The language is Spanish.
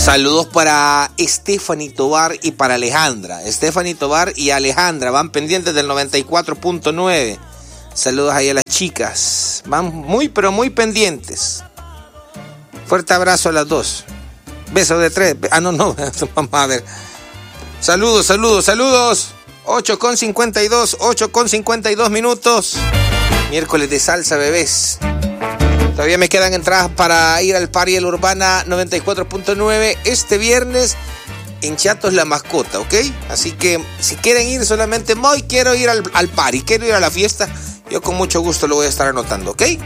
Saludos para Stephanie Tobar y para Alejandra. Stephanie Tobar y Alejandra van pendientes del 94.9. Saludos ahí a las chicas. Van muy, pero muy pendientes. Fuerte abrazo a las dos. Besos de tres. No. Vamos a ver. Saludos. 8:52 minutos. Miércoles de salsa, bebés. Todavía me quedan entradas para ir al party de la Urbana 94.9 este viernes en Chatos La Mascota, ¿ok? Así que si quieren ir solamente, quiero ir al party, quiero ir a la fiesta, yo con mucho gusto lo voy a estar anotando, ¿ok?